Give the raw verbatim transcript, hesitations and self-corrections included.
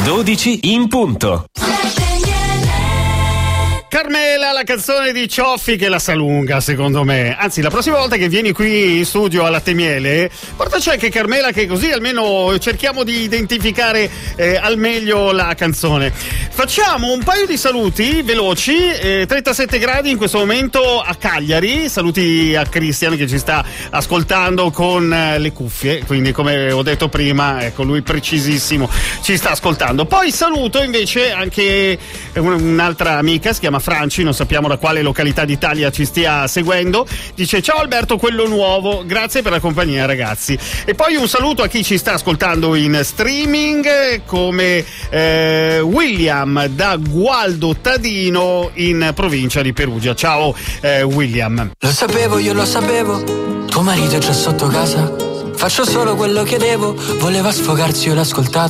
dodici in punto. Carmela, la canzone di Cioffi che la sa lunga, secondo me. Anzi, la prossima volta che vieni qui in studio a Latte Miele, portaci anche Carmela, che così almeno cerchiamo di identificare eh, al meglio la canzone. Facciamo un paio di saluti veloci. eh, trentasette gradi in questo momento a Cagliari. Saluti a Cristian che ci sta ascoltando con eh, le cuffie, quindi come ho detto prima, ecco, lui precisissimo ci sta ascoltando. Poi saluto invece anche un'altra amica, si chiama Franci, non sappiamo da quale località d'Italia ci stia seguendo. Dice: ciao Alberto, quello nuovo, grazie per la compagnia ragazzi. E poi un saluto a chi ci sta ascoltando in streaming, come eh, William da Gualdo Tadino in provincia di Perugia. Ciao eh, William. Lo sapevo, io lo sapevo, tuo marito è già sotto casa. Faccio solo quello che devo, voleva sfogarsi, io l'ho ascoltato.